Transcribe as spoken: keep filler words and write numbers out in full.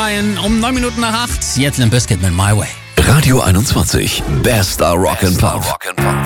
Ryan um neun Minuten nach acht. Jetzt Limp Bizkit mit My Way. Radio einundzwanzig, bester Rock'n'Pop.